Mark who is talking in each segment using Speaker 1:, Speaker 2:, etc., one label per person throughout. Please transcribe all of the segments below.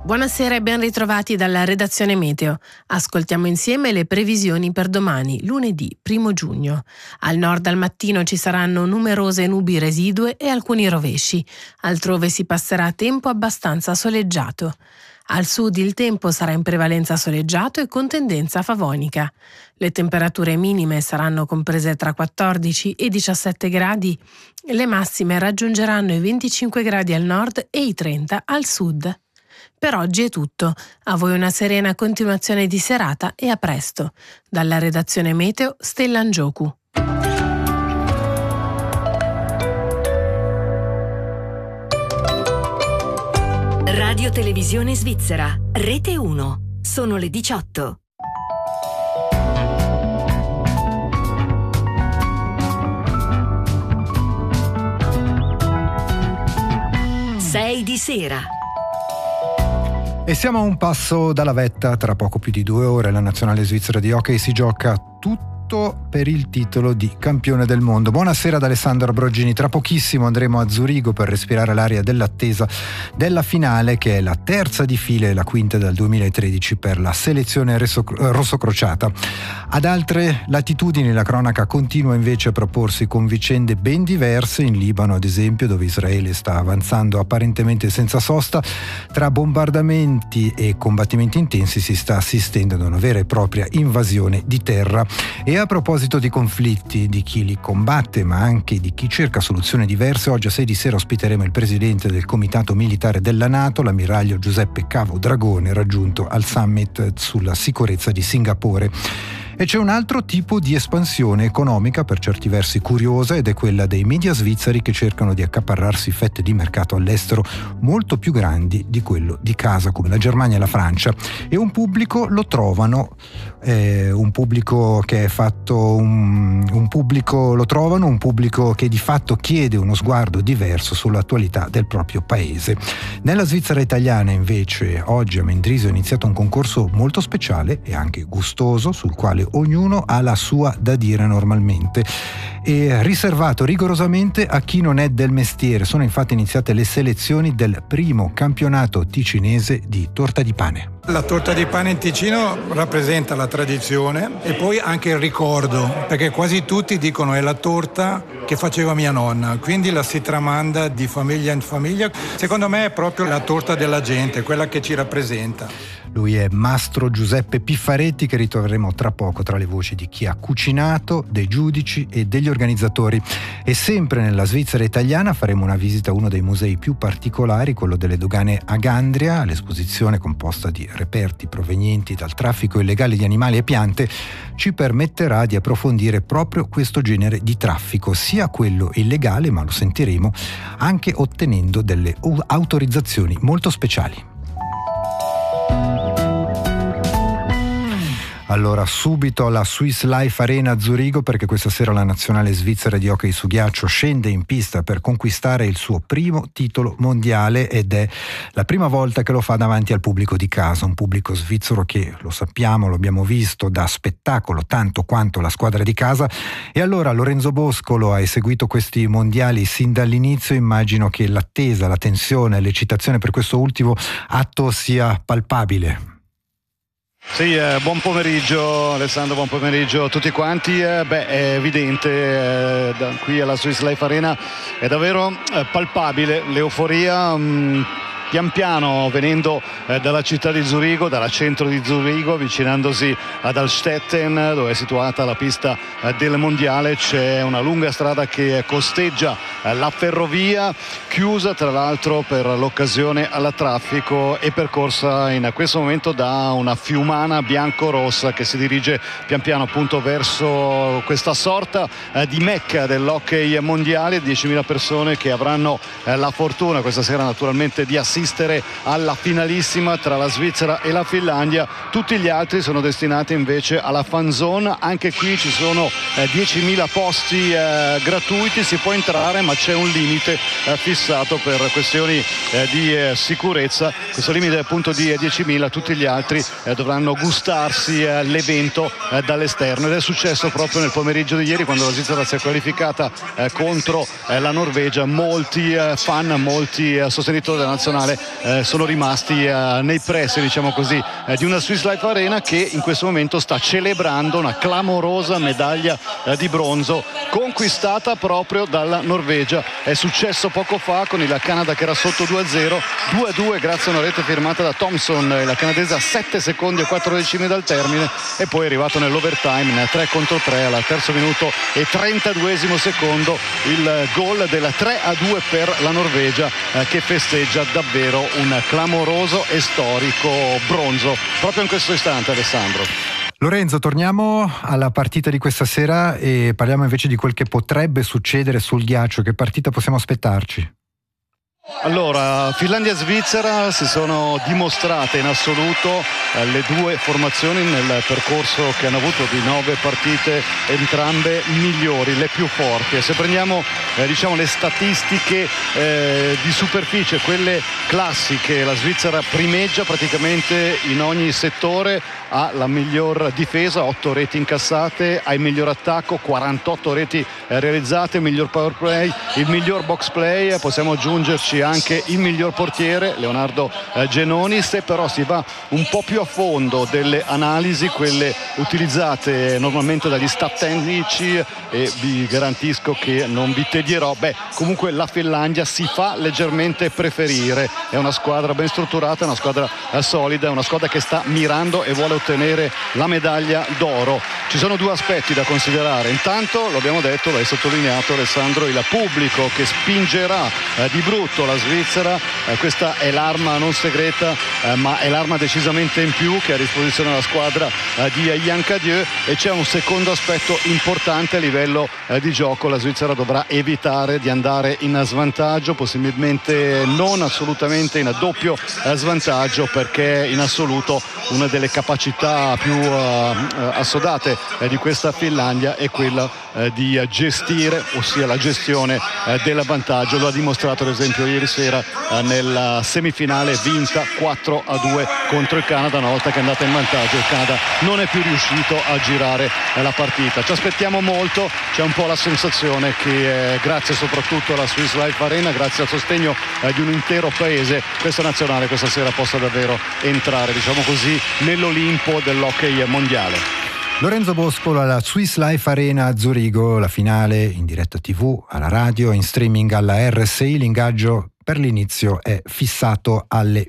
Speaker 1: Buonasera e ben ritrovati dalla redazione Meteo. Ascoltiamo insieme le previsioni per domani, lunedì 1 giugno. Al nord al mattino ci saranno numerose nubi residue e alcuni rovesci. Altrove si passerà tempo abbastanza soleggiato. Al sud il tempo sarà in prevalenza soleggiato e con tendenza favonica. Le temperature minime saranno comprese tra 14 e 17 gradi. Le massime raggiungeranno i 25 gradi al nord e i 30 al sud. Per oggi è tutto. A voi una serena continuazione di serata e a presto. Dalla redazione Meteo, Stella Angiocu.
Speaker 2: Radio Televisione Svizzera, Rete 1. Sono le 18. Sei di sera.
Speaker 3: E siamo a un passo dalla vetta. Tra poco più di 2 ore la nazionale svizzera di hockey si gioca tutto per il titolo di campione del mondo. Buonasera ad Alessandro Broggini. Tra pochissimo andremo a Zurigo per respirare l'aria dell'attesa della finale, che è la terza di fila e la quinta dal 2013 per la selezione rossocrociata. Ad altre latitudini la cronaca continua invece a proporsi con vicende ben diverse. In Libano, ad esempio, dove Israele sta avanzando apparentemente senza sosta, tra bombardamenti e combattimenti intensi si sta assistendo ad una vera e propria invasione di terra. E a proposito di conflitti, di chi li combatte ma anche di chi cerca soluzioni diverse, oggi a 6 di sera ospiteremo il presidente del comitato militare della NATO, l'ammiraglio Giuseppe Cavo Dragone, raggiunto al summit sulla sicurezza di Singapore. E c'è un altro tipo di espansione economica, per certi versi curiosa, ed è quella dei media svizzeri che cercano di accaparrarsi fette di mercato all'estero molto più grandi di quello di casa, come la Germania e la Francia. E un pubblico lo trovano, un pubblico che è fatto un pubblico che di fatto chiede uno sguardo diverso sull'attualità del proprio paese. Nella Svizzera italiana invece oggi a Mendrisio è iniziato un concorso molto speciale e anche gustoso, sul quale ognuno ha la sua da dire normalmente, e riservato rigorosamente a chi non è del mestiere. Sono infatti iniziate le selezioni del primo campionato ticinese di torta di pane.
Speaker 4: La torta di pane in Ticino rappresenta la tradizione e poi anche il ricordo, perché quasi tutti dicono è la torta che faceva mia nonna, quindi la si tramanda di famiglia in famiglia. Secondo me è proprio la torta della gente, quella che ci rappresenta.
Speaker 3: Lui è Mastro Giuseppe Piffaretti, che ritroveremo tra poco tra le voci di chi ha cucinato, dei giudici e degli organizzatori. E sempre nella Svizzera italiana faremo una visita a uno dei musei più particolari, quello delle dogane a Gandria. L'esposizione, composta di reperti provenienti dal traffico illegale di animali e piante, ci permetterà di approfondire proprio questo genere di traffico, sia quello illegale, ma lo sentiremo, anche ottenendo delle autorizzazioni molto speciali. Allora, subito alla Swiss Life Arena a Zurigo, perché questa sera la nazionale svizzera di hockey su ghiaccio scende in pista per conquistare il suo primo titolo mondiale, ed è la prima volta che lo fa davanti al pubblico di casa, un pubblico svizzero che, lo sappiamo, lo abbiamo visto, dà spettacolo tanto quanto la squadra di casa. E allora Lorenzo Boscolo ha eseguito questi mondiali sin dall'inizio. Immagino che l'attesa, la tensione, l'eccitazione per questo ultimo atto sia palpabile.
Speaker 5: Sì, buon pomeriggio Alessandro, buon pomeriggio a tutti quanti. È evidente, da qui alla Swiss Life Arena è davvero palpabile l'euforia, pian piano venendo dalla città di Zurigo, dal centro di Zurigo, avvicinandosi ad Altstetten, dove è situata la pista del mondiale. C'è una lunga strada che costeggia la ferrovia, chiusa tra l'altro per l'occasione al traffico e percorsa in questo momento da una fiumana bianco-rossa che si dirige pian piano appunto verso questa sorta di mecca dell'hockey mondiale. 10.000 persone che avranno la fortuna questa sera naturalmente di assistere alla finalissima tra la Svizzera e la Finlandia. Tutti gli altri sono destinati invece alla fan zone. Anche qui ci sono 10.000 posti gratuiti, si può entrare ma c'è un limite fissato per questioni di sicurezza. Questo limite appunto di 10.000, tutti gli altri dovranno gustarsi l'evento dall'esterno, ed è successo proprio nel pomeriggio di ieri, quando la Svizzera si è qualificata contro la Norvegia. Molti fan, molti sostenitori della nazionale nazionale sono rimasti nei pressi, diciamo così, di una Swiss Life Arena che in questo momento sta celebrando una clamorosa medaglia di bronzo conquistata proprio dalla Norvegia. È successo poco fa con il Canada che era sotto 2-0, 2-2 grazie a una rete firmata da Thompson, la canadese a 7 secondi e 4 decimi dal termine, e poi è arrivato nell'overtime in 3-3 al terzo minuto e 32esimo secondo il gol del 3-2 per la Norvegia, che festeggia davvero un clamoroso e storico bronzo proprio in questo istante, Alessandro.
Speaker 3: Lorenzo, torniamo alla partita di questa sera e parliamo invece di quel che potrebbe succedere sul ghiaccio. Che partita possiamo aspettarci?
Speaker 5: Allora, Finlandia e Svizzera si sono dimostrate in assoluto le due formazioni nel percorso che hanno avuto di 9 partite, entrambe migliori, le più forti. E se prendiamo diciamo le statistiche di superficie, quelle classiche, la Svizzera primeggia praticamente in ogni settore, ha la miglior difesa, 8 reti incassate, ha il miglior attacco, 48 reti realizzate, il miglior power play, il miglior box play, possiamo aggiungerci anche il miglior portiere Leonardo Genoni. Se però si va un po' più a fondo delle analisi, quelle utilizzate normalmente dagli staff tecnici, e vi garantisco che non vi tedierò, comunque la Finlandia si fa leggermente preferire. È una squadra ben strutturata, è una squadra solida, è una squadra che sta mirando e vuole ottenere la medaglia d'oro. Ci sono due aspetti da considerare. Intanto, lo abbiamo detto, l'hai sottolineato Alessandro, il pubblico che spingerà di brutto la Svizzera. Questa è l'arma non segreta, ma è l'arma decisamente in più che ha a disposizione la squadra di Yann Cadieux. E c'è un secondo aspetto importante a livello di gioco. La Svizzera dovrà evitare di andare in svantaggio, possibilmente non assolutamente in doppio svantaggio, perché in assoluto una delle capacità più assodate di questa Finlandia è quella di gestire, ossia la gestione del vantaggio. Lo ha dimostrato ad esempio ieri sera nella semifinale vinta 4-2 contro il Canada. Una volta che è andata in vantaggio, il Canada non è più riuscito a girare la partita. Ci aspettiamo molto, c'è un po' la sensazione che grazie soprattutto alla Swiss Life Arena, grazie al sostegno di un intero paese, questa nazionale questa sera possa davvero entrare, diciamo così, nell'Olimpo dell'hockey mondiale.
Speaker 3: Lorenzo Boscolo alla Swiss Life Arena a Zurigo, la finale in diretta TV, alla radio, in streaming alla RSI. L'ingaggio per l'inizio è fissato alle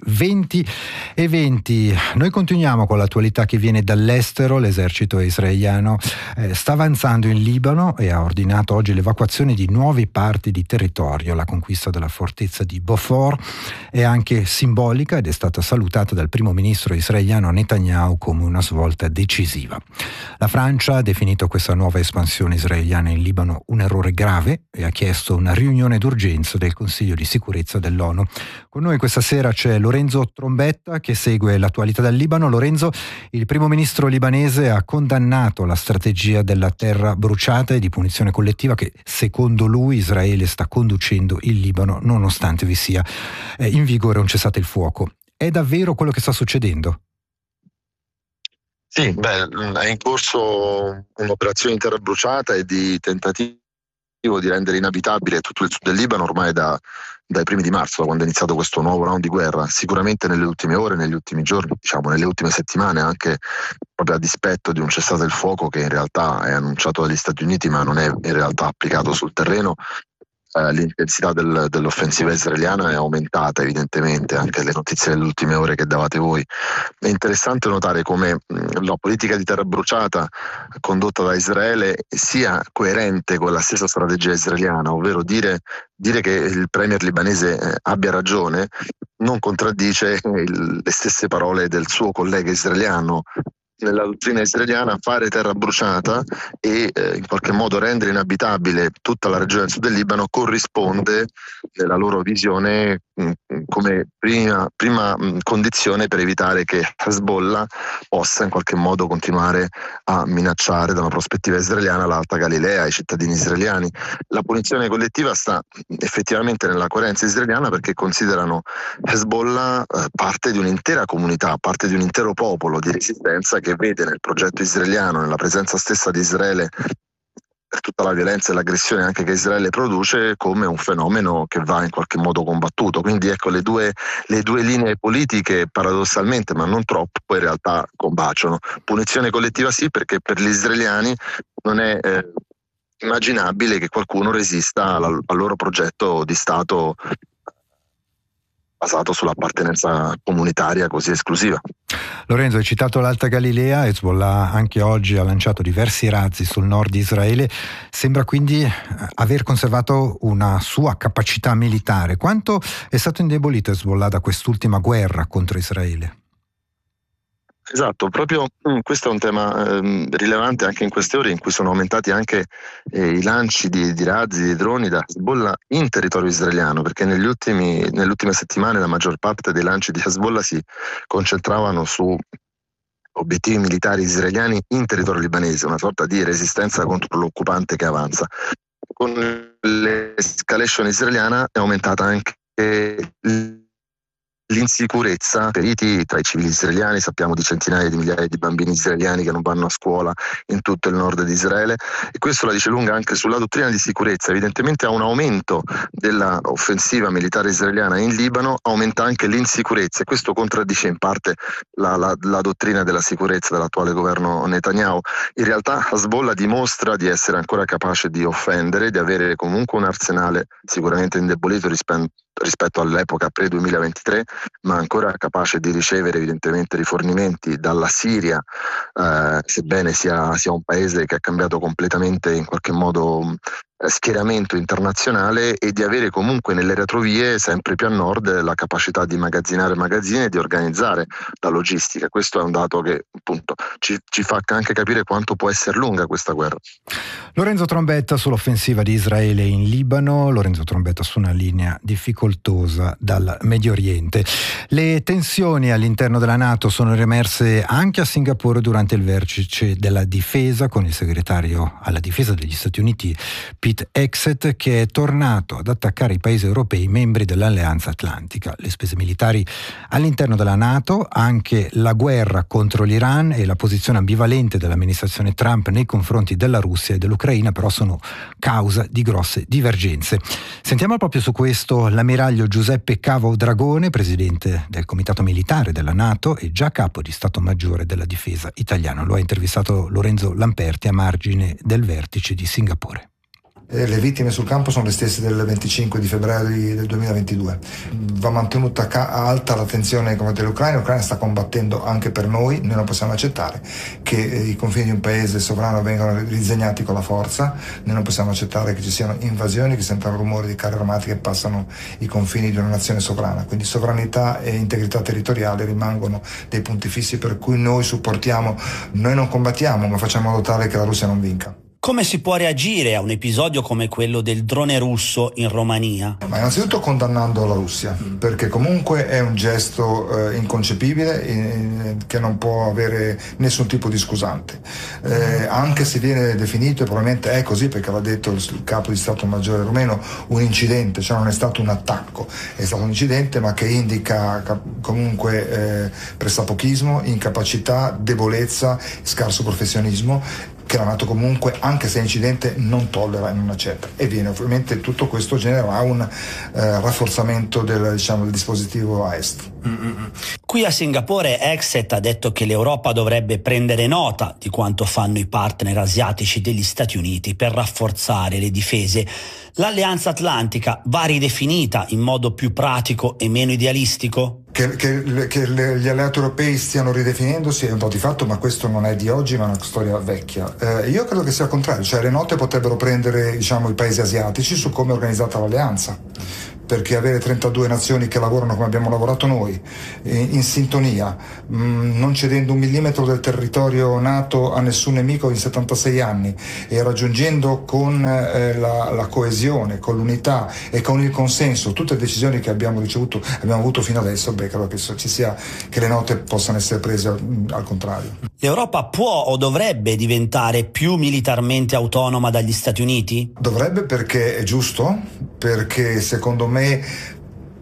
Speaker 3: 20:20. Noi continuiamo con l'attualità che viene dall'estero. L'esercito israeliano sta avanzando in Libano e ha ordinato oggi l'evacuazione di nuove parti di territorio. La conquista della fortezza di Beaufort è anche simbolica ed è stata salutata dal primo ministro israeliano Netanyahu come una svolta decisiva. La Francia ha definito questa nuova espansione israeliana in Libano un errore grave e ha chiesto una riunione d'urgenza del Consiglio di sicurezza dell'ONU. Con noi questa sera c'è Lorenzo Trombetta che segue l'attualità del Libano. Lorenzo, il primo ministro libanese ha condannato la strategia della terra bruciata e di punizione collettiva che secondo lui Israele sta conducendo in Libano nonostante vi sia in vigore un cessate il fuoco. È davvero quello che sta succedendo?
Speaker 6: Sì, è in corso un'operazione di terra bruciata e di tentativo di rendere inabitabile tutto il sud del Libano ormai dai primi di marzo, da quando è iniziato questo nuovo round di guerra. Sicuramente nelle ultime ore, negli ultimi giorni, diciamo nelle ultime settimane, anche proprio a dispetto di un cessate il fuoco che in realtà è annunciato dagli Stati Uniti ma non è in realtà applicato sul terreno. L'intensità dell'offensiva israeliana è aumentata evidentemente, anche le notizie delle ultime ore che davate voi. È interessante notare come la politica di terra bruciata condotta da Israele sia coerente con la stessa strategia israeliana, ovvero dire che il premier libanese abbia ragione non contraddice le stesse parole del suo collega israeliano. Nella dottrina israeliana fare terra bruciata e in qualche modo rendere inabitabile tutta la regione del sud del Libano corrisponde nella loro visione come prima condizione per evitare che Hezbollah possa in qualche modo continuare a minacciare da una prospettiva israeliana l'Alta Galilea, i cittadini israeliani. La punizione collettiva sta effettivamente nella coerenza israeliana perché considerano Hezbollah parte di un'intera comunità, parte di un intero popolo di resistenza che vede nel progetto israeliano, nella presenza stessa di Israele tutta la violenza e l'aggressione anche che Israele produce come un fenomeno che va in qualche modo combattuto. Quindi ecco, le due linee politiche paradossalmente, ma non troppo, in realtà combaciano. Punizione collettiva sì, perché per gli israeliani non è immaginabile che qualcuno resista al loro progetto di Stato basato sull'appartenenza comunitaria così esclusiva.
Speaker 3: Lorenzo, hai citato l'Alta Galilea. Hezbollah anche oggi ha lanciato diversi razzi sul nord di Israele, sembra quindi aver conservato una sua capacità militare. Quanto è stato indebolito Hezbollah da quest'ultima guerra contro Israele?
Speaker 6: Esatto, proprio questo è un tema rilevante anche in queste ore in cui sono aumentati anche i lanci di razzi, di droni da Hezbollah in territorio israeliano, perché nelle ultime settimane la maggior parte dei lanci di Hezbollah si concentravano su obiettivi militari israeliani in territorio libanese, una sorta di resistenza contro l'occupante che avanza. Con l'escalation israeliana è aumentata anche l'insicurezza, feriti tra i civili israeliani, sappiamo di centinaia di migliaia di bambini israeliani che non vanno a scuola in tutto il nord di Israele, e questo la dice lunga anche sulla dottrina di sicurezza. Evidentemente a un aumento della offensiva militare israeliana in Libano aumenta anche l'insicurezza, e questo contraddice in parte la dottrina della sicurezza dell'attuale governo Netanyahu. In realtà Hezbollah dimostra di essere ancora capace di offendere, di avere comunque un arsenale sicuramente indebolito rispetto all'epoca pre-2023, ma ancora capace di ricevere evidentemente rifornimenti dalla Siria, sebbene sia un paese che ha cambiato completamente in qualche modo schieramento internazionale, e di avere comunque nelle retrovie sempre più a nord la capacità di immagazzinare magazzini e di organizzare la logistica. Questo è un dato che appunto ci fa anche capire quanto può essere lunga questa guerra.
Speaker 3: Lorenzo Trombetta sull'offensiva di Israele in Libano. Lorenzo Trombetta su una linea difficoltosa dal Medio Oriente. Le tensioni all'interno della NATO sono riemerse anche a Singapore durante il vertice della difesa con il segretario alla difesa degli Stati Uniti Pete Hegseth, che è tornato ad attaccare i paesi europei membri dell'Alleanza Atlantica. Le spese militari all'interno della NATO, anche la guerra contro l'Iran e la posizione ambivalente dell'amministrazione Trump nei confronti della Russia e dell'Ucraina però sono causa di grosse divergenze. Sentiamo proprio su questo l'ammiraglio Giuseppe Cavo Dragone, presidente del Comitato Militare della NATO e già capo di Stato Maggiore della Difesa italiano. Lo ha intervistato Lorenzo Lamperti a margine del vertice di Singapore.
Speaker 7: Le vittime sul campo sono le stesse del 25 di febbraio del 2022. Va mantenuta alta l'attenzione nei confronti dell'Ucraina. L'Ucraina sta combattendo anche per noi non possiamo accettare che i confini di un paese sovrano vengano ridisegnati con la forza, noi non possiamo accettare che ci siano invasioni, che sentano rumori di carri armati che passano i confini di una nazione sovrana. Quindi sovranità e integrità territoriale rimangono dei punti fissi per cui noi supportiamo, noi non combattiamo, ma facciamo in modo tale che la Russia non vinca.
Speaker 8: Come si può reagire a un episodio come quello del drone russo in Romania?
Speaker 7: Ma innanzitutto condannando la Russia, perché comunque è un gesto inconcepibile che non può avere nessun tipo di scusante. Anche se viene definito, e probabilmente è così perché l'ha detto il capo di Stato Maggiore rumeno, un incidente, cioè non è stato un attacco, è stato un incidente ma che indica comunque pressapochismo, incapacità, debolezza, scarso professionismo, che la NATO comunque, anche se è incidente, non tollera e non accetta. E viene ovviamente tutto questo genererà un rafforzamento del dispositivo a est.
Speaker 8: Qui a Singapore Hegseth ha detto che l'Europa dovrebbe prendere nota di quanto fanno i partner asiatici degli Stati Uniti per rafforzare le difese. L'Alleanza Atlantica va ridefinita in modo più pratico e meno idealistico?
Speaker 7: Che gli alleati europei stiano ridefinendosi è un po' di fatto, ma questo non è di oggi, ma è una storia vecchia. Io credo che sia il contrario, cioè le note potrebbero prendere i paesi asiatici su come è organizzata l'alleanza, perché avere 32 nazioni che lavorano come abbiamo lavorato noi, in sintonia, non cedendo un millimetro del territorio NATO a nessun nemico in 76 anni e raggiungendo con la coesione, con l'unità e con il consenso tutte le decisioni che abbiamo avuto fino adesso, credo che le note possano essere prese al contrario.
Speaker 8: L'Europa può o dovrebbe diventare più militarmente autonoma dagli Stati Uniti?
Speaker 7: Dovrebbe, perché è giusto, perché secondo me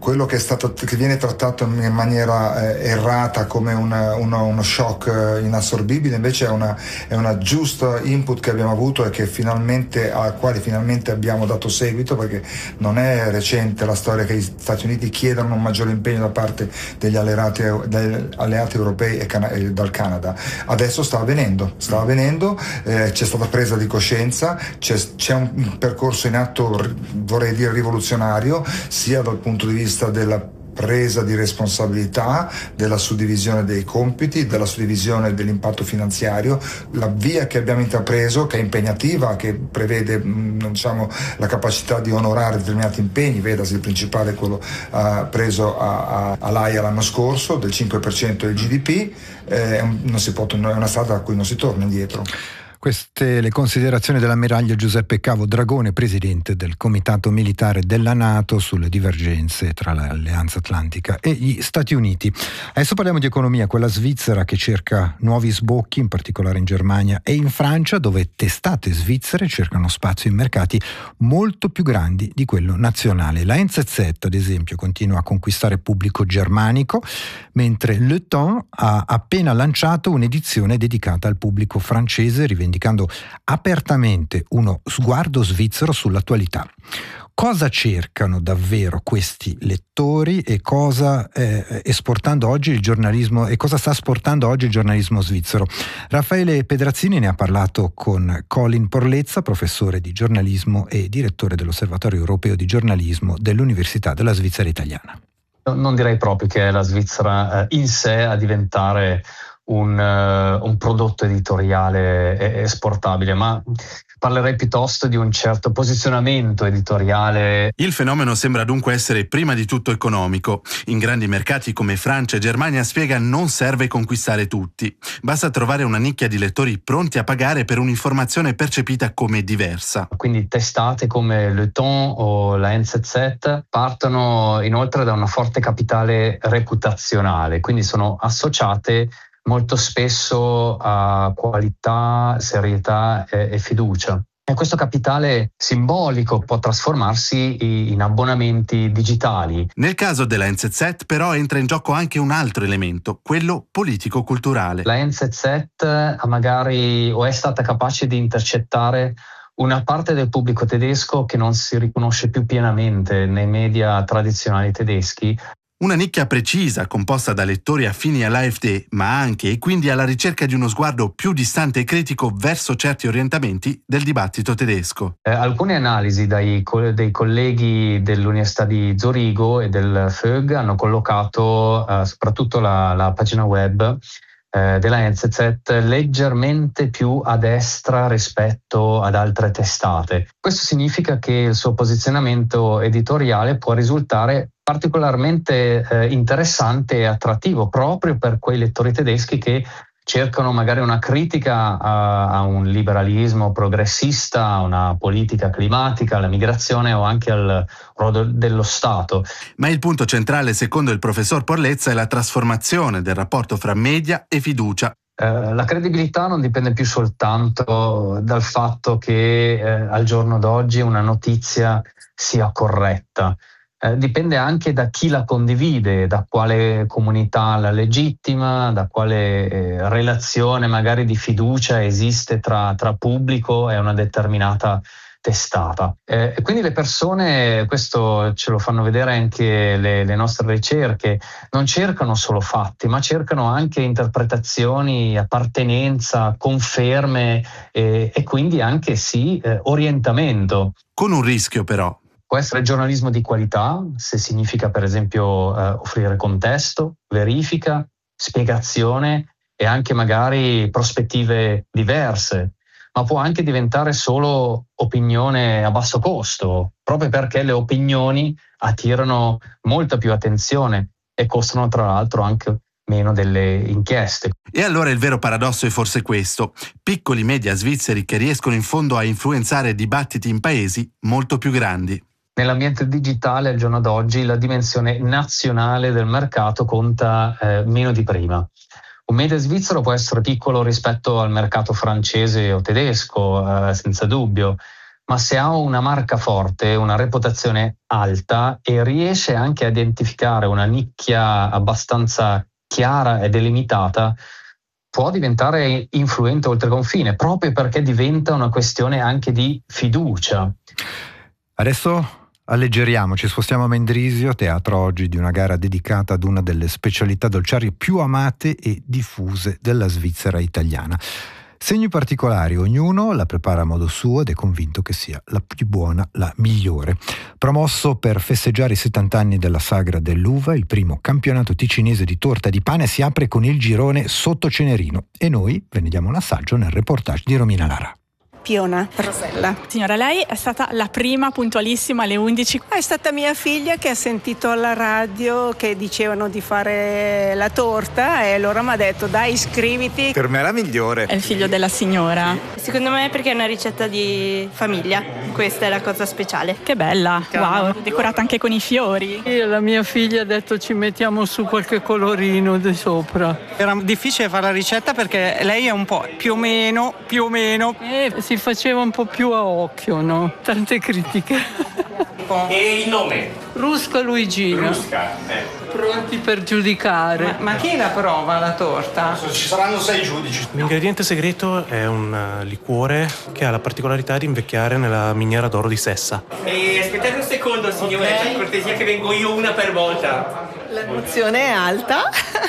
Speaker 7: quello che viene trattato in maniera errata come uno shock inassorbibile, invece è una giusta input che abbiamo avuto e al quale finalmente abbiamo dato seguito, perché non è recente la storia che gli Stati Uniti chiedano un maggiore impegno da parte degli alleati europei e dal Canada. Adesso sta avvenendo, c'è stata presa di coscienza, c'è un percorso in atto, vorrei dire rivoluzionario, sia dal punto di vista della presa di responsabilità, della suddivisione dei compiti, della suddivisione dell'impatto finanziario. La via che abbiamo intrapreso, che è impegnativa, che prevede la capacità di onorare determinati impegni, vedasi il principale, quello preso all'AIA l'anno scorso, del 5% del GDP, è una strada a cui non si torna indietro.
Speaker 3: Queste le considerazioni dell'ammiraglio Giuseppe Cavo Dragone, presidente del Comitato Militare della NATO, sulle divergenze tra l'Alleanza Atlantica e gli Stati Uniti. Adesso parliamo di economia, quella svizzera che cerca nuovi sbocchi, in particolare in Germania e in Francia, dove testate svizzere cercano spazio in mercati molto più grandi di quello nazionale. La NZZ, ad esempio, continua a conquistare pubblico germanico, mentre Le Temps ha appena lanciato un'edizione dedicata al pubblico francese, rivendicando apertamente uno sguardo svizzero sull'attualità. Cosa cercano davvero questi lettori e cosa esportando oggi il giornalismo e cosa sta esportando oggi il giornalismo svizzero? Raffaele Pedrazzini ne ha parlato con Colin Porlezza, professore di giornalismo e direttore dell'Osservatorio Europeo di Giornalismo dell'Università della Svizzera Italiana.
Speaker 9: Non direi proprio che è la Svizzera in sé a diventare un prodotto editoriale esportabile, ma parlerei piuttosto di un certo posizionamento editoriale.
Speaker 10: Il fenomeno sembra dunque essere prima di tutto economico. In grandi mercati come Francia e Germania, spiega, non serve conquistare tutti. Basta trovare una nicchia di lettori pronti a pagare per un'informazione percepita come diversa.
Speaker 9: Quindi testate come Le Temps o la NZZ partono inoltre da una forte capitale reputazionale, quindi sono associate molto spesso a qualità, serietà e fiducia. E questo capitale simbolico può trasformarsi in abbonamenti digitali.
Speaker 10: Nel caso della NZZ però entra in gioco anche un altro elemento, quello politico-culturale.
Speaker 9: La NZZ magari è stata capace di intercettare una parte del pubblico tedesco che non si riconosce più pienamente nei media tradizionali tedeschi.
Speaker 10: Una nicchia precisa, composta da lettori affini all'AfD, ma anche e quindi alla ricerca di uno sguardo più distante e critico verso certi orientamenti del dibattito tedesco.
Speaker 9: Alcune analisi dei colleghi dell'Università di Zurigo e del FÖG hanno collocato soprattutto la pagina web della NZZ leggermente più a destra rispetto ad altre testate. Questo significa che il suo posizionamento editoriale può risultare particolarmente interessante e attrattivo proprio per quei lettori tedeschi che cercano magari una critica a un liberalismo progressista, a una politica climatica, alla migrazione o anche al ruolo dello Stato.
Speaker 10: Ma il punto centrale, secondo il professor Porlezza, è la trasformazione del rapporto fra media e fiducia.
Speaker 9: La credibilità non dipende più soltanto dal fatto che al giorno d'oggi una notizia sia corretta. Dipende anche da chi la condivide, da quale comunità la legittima, da quale relazione magari di fiducia esiste tra pubblico e una determinata testata. E quindi le persone, questo ce lo fanno vedere anche le nostre ricerche, non cercano solo fatti, ma cercano anche interpretazioni, appartenenza, conferme e quindi anche orientamento.
Speaker 10: Con un rischio però.
Speaker 9: Può essere giornalismo di qualità, se significa per esempio offrire contesto, verifica, spiegazione e anche magari prospettive diverse, ma può anche diventare solo opinione a basso costo, proprio perché le opinioni attirano molta più attenzione e costano tra l'altro anche meno delle inchieste.
Speaker 10: E allora il vero paradosso è forse questo: piccoli media svizzeri che riescono in fondo a influenzare dibattiti in paesi molto più grandi.
Speaker 9: Nell'ambiente digitale al giorno d'oggi la dimensione nazionale del mercato conta meno di prima. Un media svizzero può essere piccolo rispetto al mercato francese o tedesco, senza dubbio, ma se ha una marca forte, una reputazione alta e riesce anche a identificare una nicchia abbastanza chiara e delimitata, può diventare influente oltre confine, proprio perché diventa una questione anche di fiducia.
Speaker 3: Adesso alleggeriamoci, spostiamo a Mendrisio, teatro oggi di una gara dedicata ad una delle specialità dolciarie più amate e diffuse della Svizzera italiana. Segni particolari, ognuno la prepara a modo suo ed è convinto che sia la più buona, la migliore. Promosso per festeggiare i 70 anni della sagra dell'uva, il primo campionato ticinese di torta di pane si apre con il girone Sotto Cenerino e noi ve ne diamo un assaggio nel reportage di Romina Lara.
Speaker 11: Piona Rosella.
Speaker 12: Signora, lei è stata la prima puntualissima alle 11.
Speaker 11: È stata mia figlia che ha sentito alla radio che dicevano di fare la torta e allora mi ha detto dai iscriviti.
Speaker 13: Per me è la migliore.
Speaker 12: È il figlio della signora.
Speaker 14: Secondo me perché è una ricetta di famiglia, questa è la cosa speciale.
Speaker 12: Che bella, wow, decorata anche con i fiori.
Speaker 15: La mia figlia ha detto ci mettiamo su qualche colorino di sopra.
Speaker 16: Era difficile fare la ricetta perché lei è un po' più o meno.
Speaker 15: Si faceva un po' più a occhio, no? Tante critiche.
Speaker 17: E il nome?
Speaker 15: Rusca Luigina. Pronti per giudicare.
Speaker 16: Ma chi la prova la torta?
Speaker 17: Ci saranno 6 giudici.
Speaker 18: L'ingrediente segreto è un liquore che ha la particolarità di invecchiare nella miniera d'oro di Sessa.
Speaker 17: E aspettate un secondo, signore, per cortesia che vengo io una per volta.
Speaker 11: L'emozione è alta.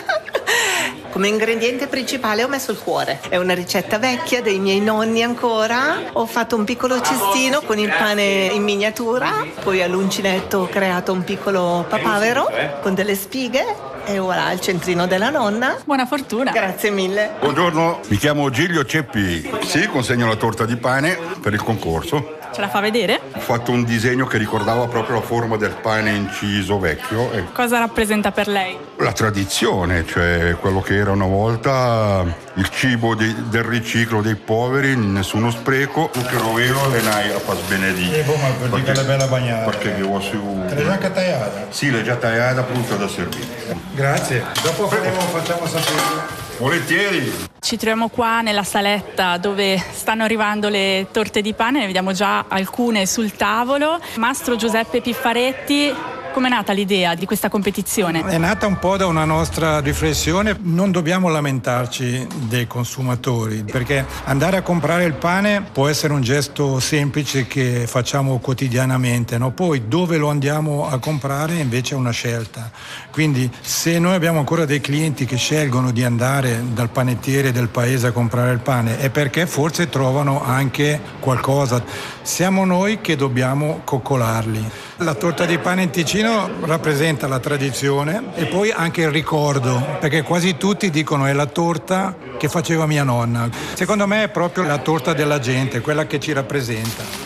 Speaker 11: Come ingrediente principale ho messo il cuore. È una ricetta vecchia dei miei nonni ancora. Ho fatto un piccolo cestino con il pane in miniatura. Poi all'uncinetto ho creato un piccolo papavero con delle spighe. E voilà il centrino della nonna.
Speaker 12: Buona fortuna.
Speaker 11: Grazie mille.
Speaker 19: Buongiorno, mi chiamo Giglio Ceppi. Sì, consegno la torta di pane per il concorso.
Speaker 12: Ce la fa vedere?
Speaker 19: Ho fatto un disegno che ricordava proprio la forma del pane inciso vecchio.
Speaker 12: Cosa rappresenta per lei?
Speaker 19: La tradizione, cioè quello che era una volta il cibo del riciclo dei poveri, nessuno spreco. Che rovero le nai a pas benedì.
Speaker 4: Perché è bella bagnata.
Speaker 19: Perché vivo su...
Speaker 4: L'hai già anche tagliata?
Speaker 19: Sì, l'hai già tagliata, pronta da servire.
Speaker 4: Grazie. Dopo facciamo sapere.
Speaker 19: Volentieri.
Speaker 12: Ci troviamo qua nella saletta dove stanno arrivando le torte di pane, ne vediamo già alcune sul tavolo. Mastro Giuseppe Piffaretti, com'è nata l'idea di questa competizione?
Speaker 4: È nata un po' da una nostra riflessione, non dobbiamo lamentarci dei consumatori, perché andare a comprare il pane può essere un gesto semplice che facciamo quotidianamente, no? Poi dove lo andiamo a comprare invece è una scelta. Quindi se noi abbiamo ancora dei clienti che scelgono di andare dal panettiere del paese a comprare il pane è perché forse trovano anche qualcosa. Siamo noi che dobbiamo coccolarli. La torta di pane in Ticino rappresenta la tradizione e poi anche il ricordo, perché quasi tutti dicono è la torta che faceva mia nonna. Secondo me è proprio la torta della gente, quella che ci rappresenta.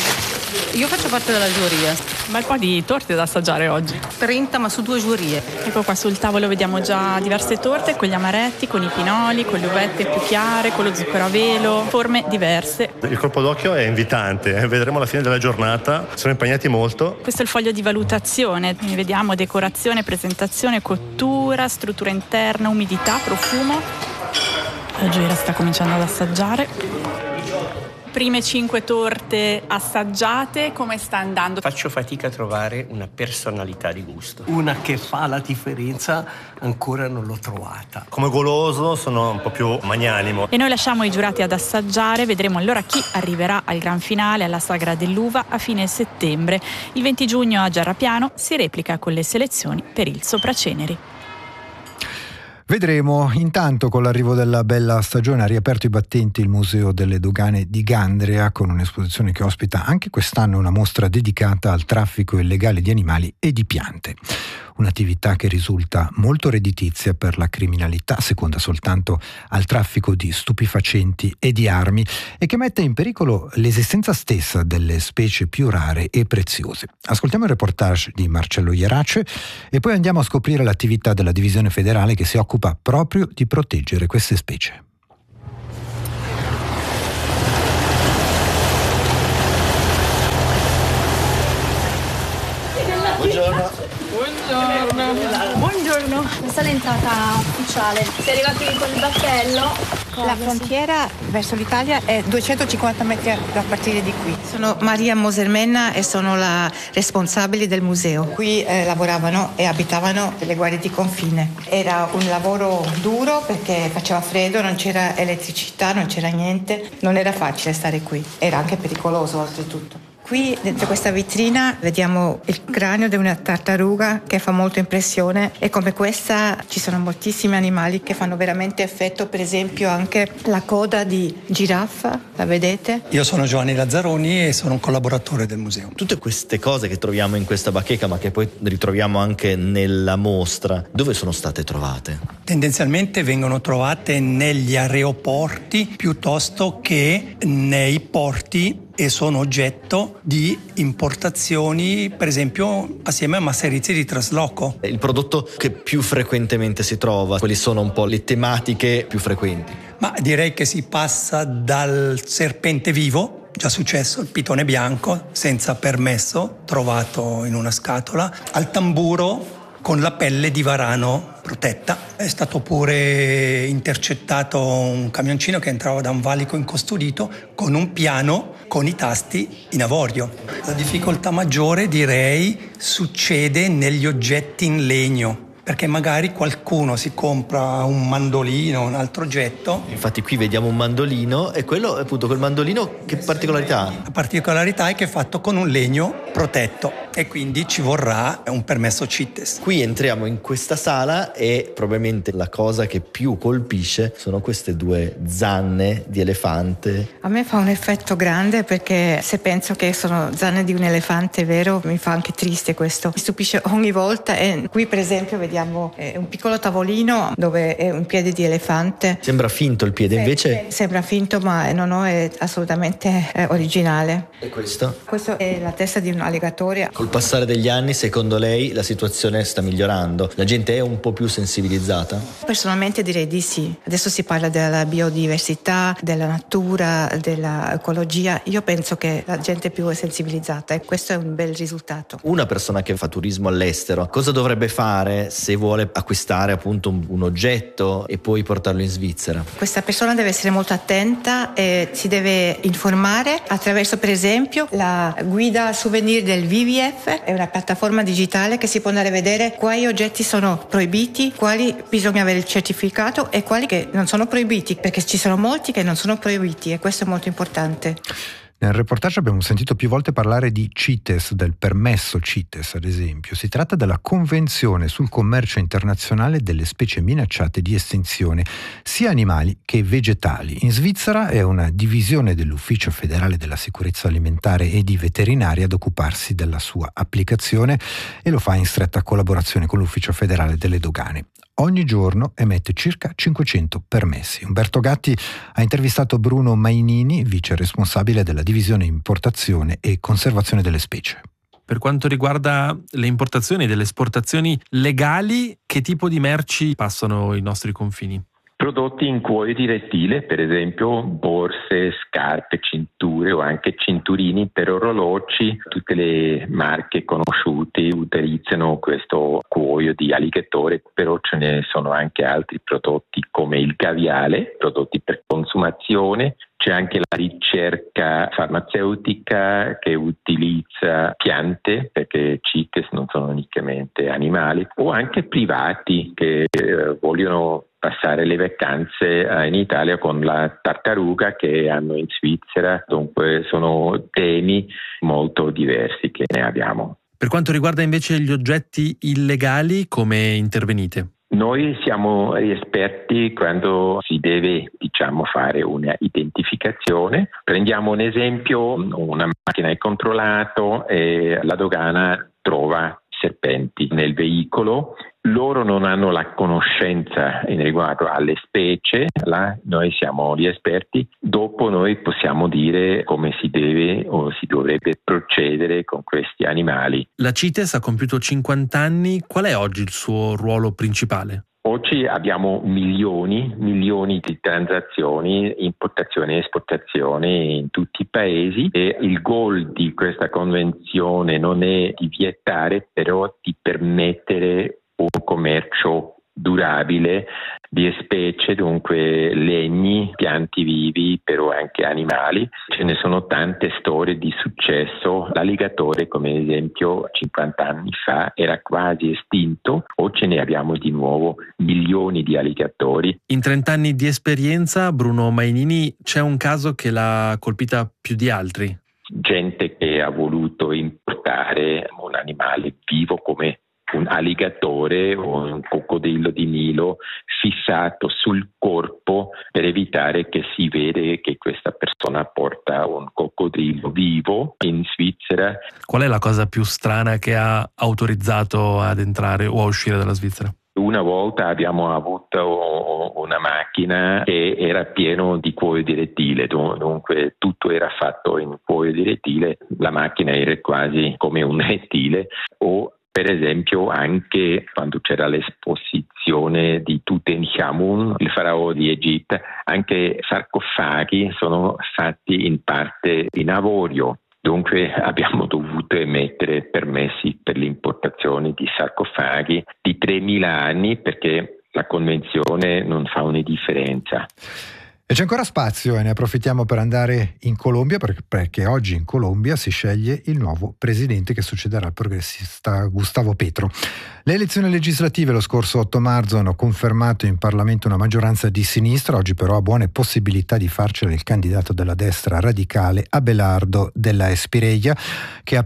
Speaker 12: Io faccio parte della giuria. Un bel po' di torte da assaggiare oggi.
Speaker 11: 30 ma su 2 giurie.
Speaker 12: Ecco qua sul tavolo vediamo già diverse torte con gli amaretti, con i pinoli, con le uvette più chiare, con lo zucchero a velo, forme diverse.
Speaker 20: Il colpo d'occhio è invitante, vedremo alla fine della giornata, sono impegnati molto.
Speaker 12: Questo è il foglio di valutazione, quindi vediamo decorazione, presentazione, cottura, struttura interna, umidità, profumo. La giuria sta cominciando ad assaggiare. Prime 5 torte assaggiate, come sta andando?
Speaker 17: Faccio fatica a trovare una personalità di gusto.
Speaker 21: Una che fa la differenza ancora non l'ho trovata.
Speaker 20: Come goloso sono un po' più magnanimo.
Speaker 12: E noi lasciamo i giurati ad assaggiare, vedremo allora chi arriverà al gran finale, alla sagra dell'uva a fine settembre. Il 20 giugno a Giarrapiano si replica con le selezioni per il Sopraceneri.
Speaker 3: Vedremo. Intanto, con l'arrivo della bella stagione, ha riaperto i battenti il Museo delle Dogane di Gandria con un'esposizione che ospita anche quest'anno una mostra dedicata al traffico illegale di animali e di piante. Un'attività che risulta molto redditizia per la criminalità, seconda soltanto al traffico di stupefacenti e di armi, e che mette in pericolo l'esistenza stessa delle specie più rare e preziose. Ascoltiamo il reportage di Marcello Ierace e poi andiamo a scoprire l'attività della Divisione Federale che si occupa proprio di proteggere queste specie.
Speaker 17: Buongiorno.
Speaker 22: Buongiorno. Questa è l'entrata ufficiale. Sei arrivato qui con il battello.
Speaker 13: La frontiera verso l'Italia è 250 metri a partire di qui. Sono Maria Mosermenna e sono la responsabile del museo. Qui lavoravano e abitavano le guardie di confine. Era un lavoro duro perché faceva freddo, non c'era elettricità, non c'era niente. Non era facile stare qui. Era anche pericoloso oltretutto. Qui dentro questa vetrina vediamo il cranio di una tartaruga che fa molto impressione e come questa ci sono moltissimi animali che fanno veramente effetto, per esempio anche la coda di giraffa, la vedete?
Speaker 21: Io sono Giovanni Lazzaroni e sono un collaboratore del museo.
Speaker 22: Tutte queste cose che troviamo in questa bacheca ma che poi ritroviamo anche nella mostra, dove sono state trovate?
Speaker 21: Tendenzialmente vengono trovate negli aeroporti piuttosto che nei porti e sono oggetto di importazioni, per esempio assieme a masserizie di trasloco.
Speaker 22: Il prodotto che più frequentemente si trova, quali sono un po' le tematiche più frequenti?
Speaker 21: Ma direi che si passa dal serpente vivo, già successo, il pitone bianco senza permesso trovato in una scatola, al tamburo con la pelle di varano protetta. È stato pure intercettato un camioncino che entrava da un valico incustodito con un piano con i tasti in avorio. La difficoltà maggiore, direi, succede negli oggetti in legno, perché magari qualcuno si compra un mandolino, un altro oggetto.
Speaker 22: Infatti qui vediamo un mandolino e quello, appunto, quel mandolino che particolarità ha?
Speaker 21: La particolarità è che è fatto con un legno protetto e quindi ci vorrà un permesso CITES.
Speaker 22: Qui entriamo in questa sala e probabilmente la cosa che più colpisce sono queste due zanne di elefante.
Speaker 13: A me fa un effetto grande perché se penso che sono zanne di un elefante vero mi fa anche triste questo. Mi stupisce ogni volta e qui per esempio vediamo un piccolo tavolino dove è un piede di elefante.
Speaker 22: Sembra finto il piede, invece?
Speaker 13: Sembra finto ma no, è assolutamente originale.
Speaker 22: E questo?
Speaker 13: Questo è la testa di un alligatore.
Speaker 22: Col passare degli anni, secondo lei, la situazione sta migliorando? La gente è un po' più sensibilizzata?
Speaker 13: Personalmente direi di sì. Adesso si parla della biodiversità, della natura, dell'ecologia. Io penso che la gente è più sensibilizzata e questo è un bel risultato.
Speaker 22: Una persona che fa turismo all'estero, cosa dovrebbe fare se vuole acquistare appunto un oggetto e poi portarlo in Svizzera?
Speaker 13: Questa persona deve essere molto attenta e si deve informare attraverso per esempio la guida souvenir del WWF, è una piattaforma digitale che si può andare a vedere quali oggetti sono proibiti, quali bisogna avere il certificato e quali che non sono proibiti, perché ci sono molti che non sono proibiti e questo è molto importante.
Speaker 3: Nel reportage abbiamo sentito più volte parlare di CITES, del permesso CITES ad esempio. Si tratta della Convenzione sul commercio internazionale delle specie minacciate di estinzione, sia animali che vegetali. In Svizzera è una divisione dell'Ufficio federale della sicurezza alimentare e di veterinaria ad occuparsi della sua applicazione e lo fa in stretta collaborazione con l'Ufficio federale delle dogane. Ogni giorno emette circa 500 permessi. Umberto Gatti ha intervistato Bruno Mainini, vice responsabile della divisione importazione e conservazione delle specie.
Speaker 23: Per quanto riguarda le importazioni e delle esportazioni legali, che tipo di merci passano i nostri confini?
Speaker 24: Prodotti in cuoio di rettile, per esempio borse, scarpe, cinture o anche cinturini per orologi. Tutte le marche conosciute utilizzano questo cuoio di alligatore, però ce ne sono anche altri prodotti come il caviale, prodotti per consumazione. C'è anche la ricerca farmaceutica che utilizza piante, perché CITES non sono unicamente animali, o anche privati che vogliono passare le vacanze in Italia con la tartaruga che hanno in Svizzera. Dunque sono temi molto diversi che ne abbiamo.
Speaker 23: Per quanto riguarda invece gli oggetti illegali, come intervenite?
Speaker 24: Noi siamo esperti quando si deve, fare una identificazione. Prendiamo un esempio, una macchina è controllata e la dogana trova serpenti nel veicolo. Loro non hanno la conoscenza in riguardo alle specie, là noi siamo gli esperti, dopo noi possiamo dire come si deve o si dovrebbe procedere con questi animali.
Speaker 23: La CITES ha compiuto 50 anni, qual è oggi il suo ruolo principale?
Speaker 24: Oggi abbiamo milioni di transazioni, importazione e esportazione in tutti i paesi e il goal di questa convenzione non è di vietare, però di permettere un commercio durabile di specie, dunque legni, pianti vivi, però anche animali. Ce ne sono tante storie di successo. L'alligatore, come esempio, 50 anni fa era quasi estinto, o ce ne abbiamo di nuovo milioni di alligatori.
Speaker 23: In 30 anni di esperienza, Bruno Mainini, c'è un caso che l'ha colpita più di altri?
Speaker 24: Gente che ha voluto importare un animale vivo come un alligatore o un coccodrillo di Nilo fissato sul corpo per evitare che si vede che questa persona porta un coccodrillo vivo in Svizzera.
Speaker 23: Qual è la cosa più strana che ha autorizzato ad entrare o a uscire dalla Svizzera?
Speaker 24: Una volta abbiamo avuto una macchina che era pieno di cuoio di rettile, dunque tutto era fatto in cuoio di rettile, la macchina era quasi come un rettile. O per esempio anche quando c'era l'esposizione di Tutankhamun, il faraò di Egitto, anche sarcofagi sono fatti in parte in avorio. Dunque abbiamo dovuto emettere permessi per l'importazione di sarcofagi di 3.000 anni perché la convenzione non fa una differenza.
Speaker 3: E c'è ancora spazio e ne approfittiamo per andare in Colombia perché oggi in Colombia si sceglie il nuovo presidente che succederà al progressista Gustavo Petro. Le elezioni legislative lo scorso 8 marzo hanno confermato in Parlamento una maggioranza di sinistra, oggi però ha buone possibilità di farcela il candidato della destra radicale Abelardo Della Espriella, che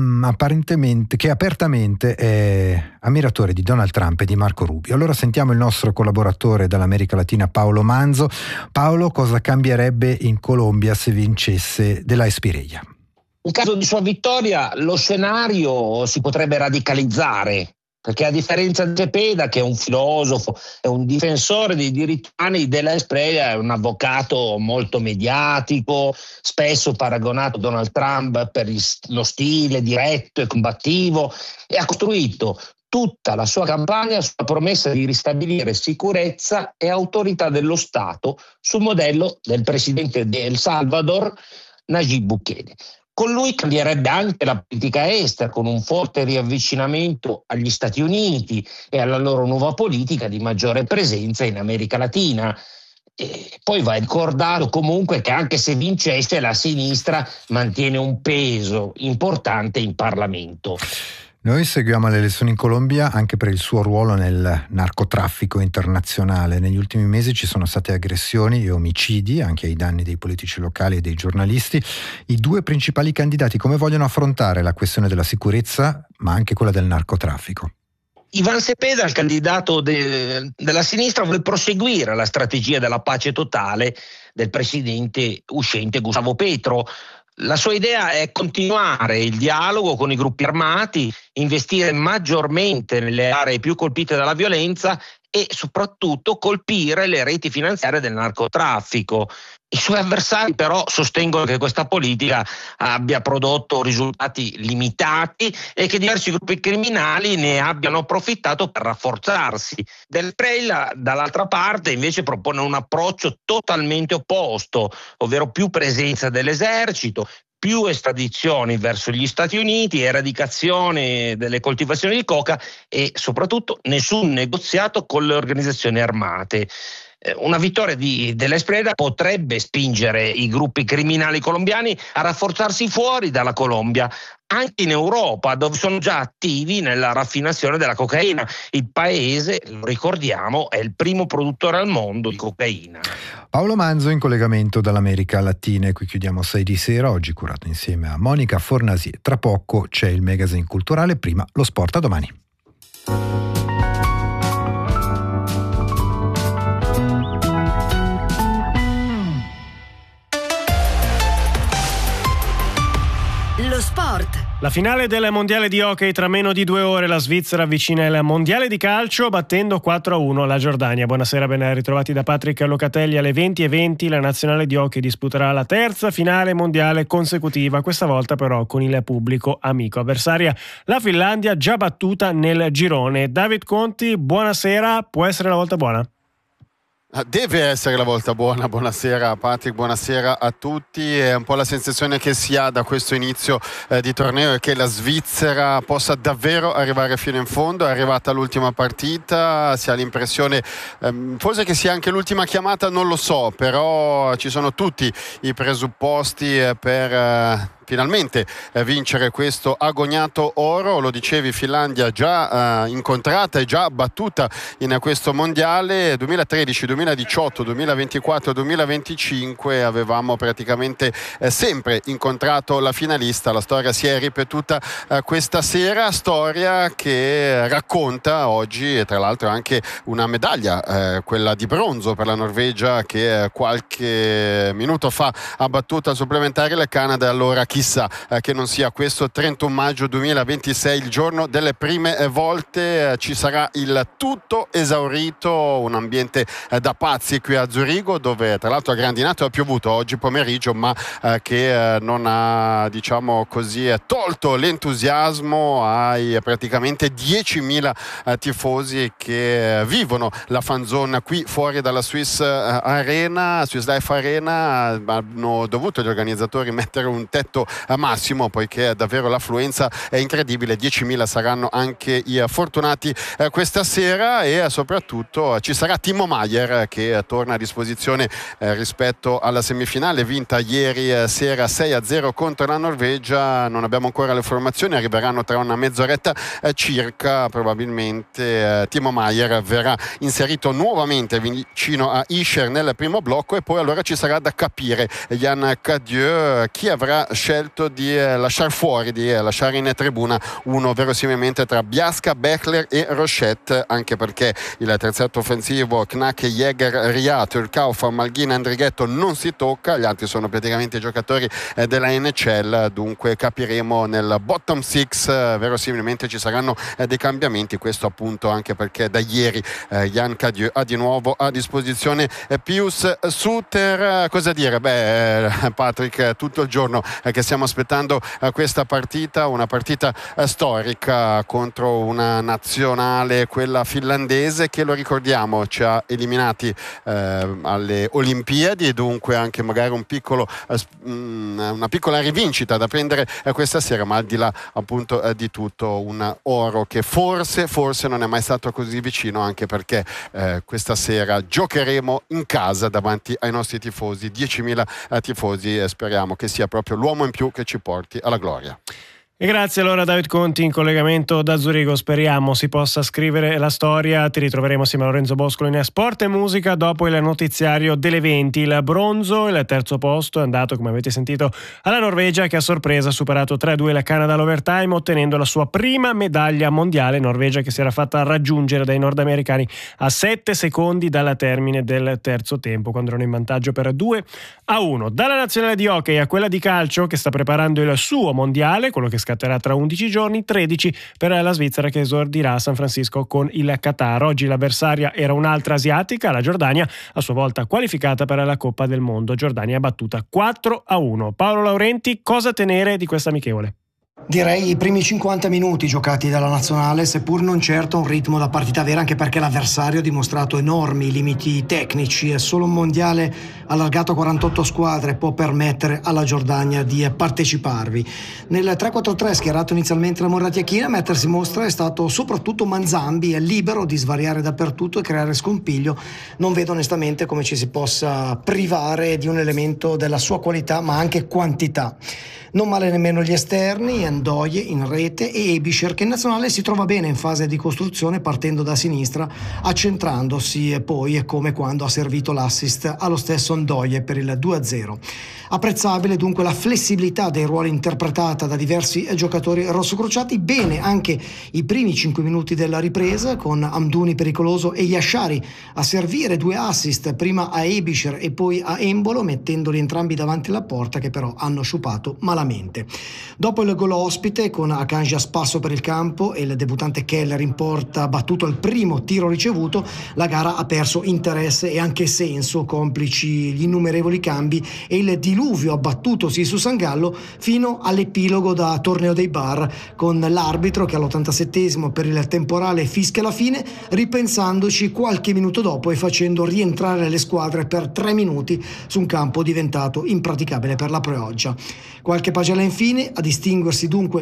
Speaker 3: apertamente è ammiratore di Donald Trump e di Marco Rubio. Allora sentiamo il nostro collaboratore dall'America Latina Paolo Manzo. Paolo, cosa cambierebbe in Colombia se vincesse Della Espriella?
Speaker 1: In caso di sua vittoria lo scenario si potrebbe radicalizzare, perché a differenza di Cepeda, che è un filosofo, è un difensore dei diritti umani, Della Espriella è un avvocato molto mediatico, spesso paragonato a Donald Trump per lo stile diretto e combattivo, e ha costruito tutta la sua campagna sulla promessa di ristabilire sicurezza e autorità dello Stato sul modello del presidente di El Salvador, Nayib Bukele. Con lui cambierebbe anche la politica estera, con un forte riavvicinamento agli Stati Uniti e alla loro nuova politica di maggiore presenza in America Latina. E poi va ricordato comunque che anche se vincesse la sinistra mantiene un peso importante in Parlamento.
Speaker 3: Noi seguiamo le elezioni in Colombia anche per il suo ruolo nel narcotraffico internazionale. Negli ultimi mesi ci sono state aggressioni e omicidi anche ai danni dei politici locali e dei giornalisti. I due principali candidati come vogliono affrontare la questione della sicurezza, ma anche quella del narcotraffico?
Speaker 1: Iván Cepeda, il candidato della sinistra, vuole proseguire la strategia della pace totale del presidente uscente Gustavo Petro. La sua idea è continuare il dialogo con i gruppi armati, investire maggiormente nelle aree più colpite dalla violenza e soprattutto colpire le reti finanziarie del narcotraffico. I suoi avversari però sostengono che questa politica abbia prodotto risultati limitati e che diversi gruppi criminali ne abbiano approfittato per rafforzarsi. Della Espriella, dall'altra parte, invece propone un approccio totalmente opposto, ovvero più presenza dell'esercito, più estradizioni verso gli Stati Uniti, eradicazione delle coltivazioni di coca e soprattutto nessun negoziato con le organizzazioni armate. Una vittoria Della Espriella potrebbe spingere i gruppi criminali colombiani a rafforzarsi fuori dalla Colombia, anche in Europa, dove sono già attivi nella raffinazione della cocaina. Il paese, lo ricordiamo, è il primo produttore al mondo di cocaina.
Speaker 3: Paolo Manzo in collegamento dall'America Latina, e qui chiudiamo 6 di sera, oggi curato insieme a Monica Fornasier. Tra poco c'è il magazine culturale, prima lo sport, a domani.
Speaker 2: Lo sport.
Speaker 5: La finale del mondiale di hockey tra meno di 2 ore, la Svizzera avvicina il mondiale di calcio battendo 4-1 la Giordania. Buonasera, ben ritrovati da Patrick Locatelli. Alle 20:20 la nazionale di hockey disputerà la terza finale mondiale consecutiva, questa volta però con il pubblico amico. Avversaria la Finlandia, già battuta nel girone. David Conti, buonasera, può essere la volta buona?
Speaker 6: Deve essere la volta buona. Buonasera Patrick, buonasera a tutti. È un po' la sensazione che si ha da questo inizio di torneo è che la Svizzera possa davvero arrivare fino in fondo. È arrivata l'ultima partita, si ha l'impressione forse che sia anche l'ultima chiamata, non lo so, però ci sono tutti i presupposti per finalmente vincere questo agognato oro. Lo dicevi, Finlandia già incontrata e già battuta in questo mondiale 2013, 2018, 2024, 2025 avevamo praticamente sempre incontrato la finalista. La storia si è ripetuta questa sera, storia che racconta oggi e tra l'altro anche una medaglia, quella di bronzo per la Norvegia, che qualche minuto fa ha battuto al supplementare il Canada. Allora chissà che non sia questo 31 maggio 2026 il giorno delle prime volte. Ci sarà il tutto esaurito, un ambiente da pazzi qui a Zurigo, dove tra l'altro ha grandinato e ha piovuto oggi pomeriggio, ma che non ha, diciamo così, tolto l'entusiasmo ai praticamente 10.000 tifosi che vivono la fan zone qui fuori dalla Swiss Life Arena. Hanno dovuto gli organizzatori mettere un tetto massimo, poiché davvero l'affluenza è incredibile. 10.000 saranno anche i fortunati questa sera, e soprattutto ci sarà Timo Maier che torna a disposizione rispetto alla semifinale vinta ieri sera 6-0 contro la Norvegia. Non abbiamo ancora le formazioni, arriveranno tra una mezz'oretta circa. Probabilmente Timo Maier verrà inserito nuovamente vicino a Ischer nel primo blocco, e poi allora ci sarà da capire Jan Cadieux chi avrà scelto di lasciare fuori, di lasciare in tribuna, uno verosimilmente tra Biasca, Bechler e Rochette, anche perché il terzetto offensivo Knack, Jäger, Ria, Turkauf, Malghin, Andrighetto non si tocca, gli altri sono praticamente giocatori della NHL, dunque capiremo nel bottom six, verosimilmente ci saranno dei cambiamenti, questo appunto anche perché da ieri Jan Cadieux ha di nuovo a disposizione Pius Suter. Cosa dire? Patrick, tutto il giorno che stiamo aspettando questa partita, una partita storica contro una nazionale, quella finlandese, che lo ricordiamo ci ha eliminati alle Olimpiadi, e dunque anche magari una piccola rivincita da prendere questa sera, ma al di là appunto di tutto un oro che forse non è mai stato così vicino, anche perché questa sera giocheremo in casa davanti ai nostri tifosi, 10.000 tifosi, e speriamo che sia proprio l'uomo in più che ci porti alla gloria.
Speaker 5: E grazie allora a David Conti in collegamento da Zurigo. Speriamo si possa scrivere la storia. Ti ritroveremo assieme a Lorenzo Boscolo in Sport e Musica dopo il notiziario delle 20. Il bronzo, il terzo posto, è andato, come avete sentito, alla Norvegia, che a sorpresa ha superato 3-2 la Canada all'overtime, ottenendo la sua prima medaglia mondiale. Norvegia che si era fatta raggiungere dai nordamericani a 7 secondi dalla termine del terzo tempo, quando erano in vantaggio per 2-1. Dalla nazionale di hockey a quella di calcio, che sta preparando il suo mondiale, quello che scatterà tra 11 giorni, 13 per la Svizzera, che esordirà a San Francisco con il Qatar. Oggi l'avversaria era un'altra asiatica, la Giordania, a sua volta qualificata per la Coppa del Mondo. Giordania battuta 4-1. Paolo Laurenti, cosa tenere di questa amichevole?
Speaker 7: Direi i primi 50 minuti giocati dalla nazionale, seppur non certo un ritmo da partita vera, anche perché l'avversario ha dimostrato enormi limiti tecnici, e solo un mondiale allargato a 48 squadre può permettere alla Giordania di parteciparvi. Nel 3-4-3 schierato inizialmente da Moratiachina, a mettersi in mostra è stato soprattutto Manzambi, è libero di svariare dappertutto e creare scompiglio. Non vedo onestamente come ci si possa privare di un elemento della sua qualità, ma anche quantità. Non male nemmeno gli esterni, Ndoye in rete e Ebischer, che in nazionale si trova bene in fase di costruzione partendo da sinistra, accentrandosi poi, è come quando ha servito l'assist allo stesso Ndoye per il 2-0. Apprezzabile dunque la flessibilità dei ruoli interpretata da diversi giocatori rossocrociati. Bene anche i primi 5 minuti della ripresa, con Amdouni pericoloso e Yashari a servire 2 assist, prima a Ebischer e poi a Embolo, mettendoli entrambi davanti alla porta, che però hanno sciupato malamente. Dopo il gol l'ospite con Akanji a spasso per il campo e il debuttante Keller in porta battuto al primo tiro ricevuto, la gara ha perso interesse e anche senso, complici gli innumerevoli cambi e il diluvio abbattutosi su San Gallo fino all'epilogo da torneo dei bar, con l'arbitro che all'87esimo per il temporale fischia la fine, ripensandoci qualche minuto dopo e facendo rientrare le squadre per 3 minuti su un campo diventato impraticabile per la pioggia. Qualche pagella infine, a distinguersi dunque